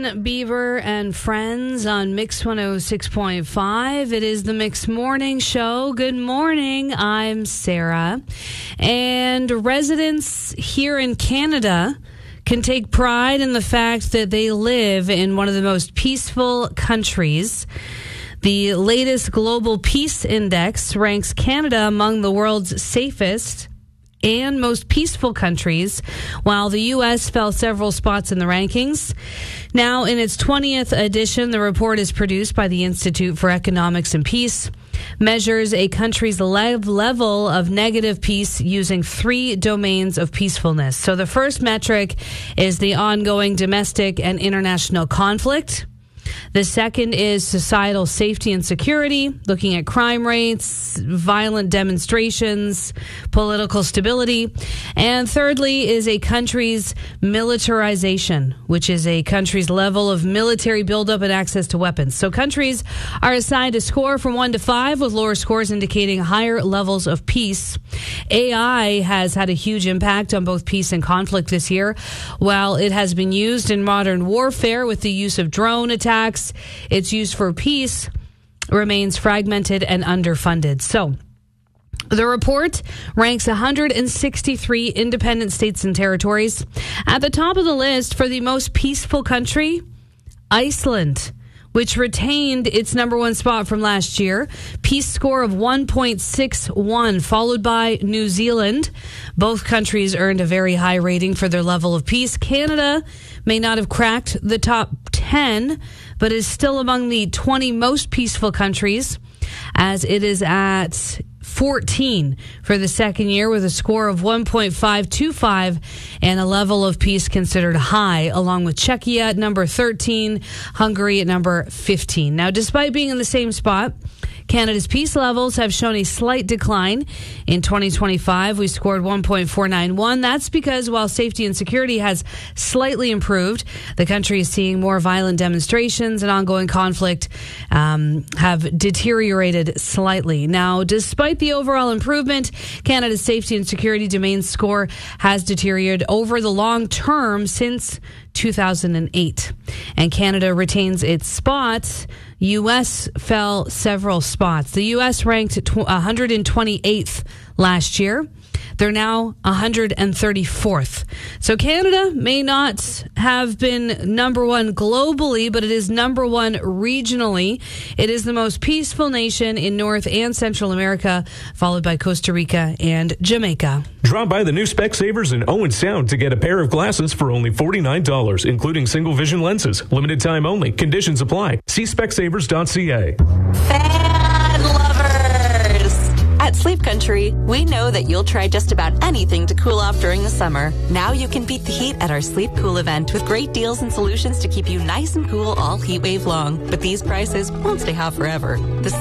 Beaver and Friends on Mix 106.5. It is the Mix Morning Show. Good morning. I'm Sarah. And residents here in Canada can take pride in the fact that they live in one of the most peaceful countries. The latest Global Peace Index ranks Canada among the world's safest and most peaceful countries, while the U.S. fell several spots in the rankings. Now, in its 20th edition, the report is produced by the Institute for Economics and Peace, measures a country's level of negative peace using 3 domains of peacefulness. So the first metric is the ongoing domestic and international conflict. The second is societal safety and security, looking at crime rates, violent demonstrations, political stability. And thirdly is a country's militarization, which is a country's level of military buildup and access to weapons. So countries are assigned a score from 1 to 5, with lower scores indicating higher levels of peace. AI has had a huge impact on both peace and conflict this year. While it has been used in modern warfare with the use of drone attacks, its use for peace remains fragmented and underfunded. So the report ranks 163 independent states and territories. At the top of the list for the most peaceful country, Iceland, which retained its number 1 spot from last year, peace score of 1.61, followed by New Zealand. Both countries earned a very high rating for their level of peace. Canada may not have cracked the top 10, but is still among the 20 most peaceful countries, as it is at 14 for the second year, with a score of 1.525 and a level of peace considered high, along with Czechia at number 13, Hungary at number 15. Now, despite being in the same spot, Canada's peace levels have shown a slight decline. In 2025, we scored 1.491. That's because while safety and security has slightly improved, the country is seeing more violent demonstrations and ongoing conflict have deteriorated slightly. Now, despite the overall improvement, Canada's safety and security domain score has deteriorated over the long term since 2008. And Canada retains its spot. U.S. fell several spots. The U.S. ranked 128th last year. They're now 134th. So Canada may not have been number 1 globally, but it is number 1 regionally. It is the most peaceful nation in North and Central America, followed by Costa Rica and Jamaica. Drop by the new Specsavers in Owen Sound to get a pair of glasses for only $49, including single vision lenses. Limited time only. Conditions apply. See specsavers.ca. Fan lovers! At Sleep Country, we know that you'll try just about anything to cool off during the summer. Now you can beat the heat at our Sleep Cool event with great deals and solutions to keep you nice and cool all heat wave long. But these prices won't stay hot forever. The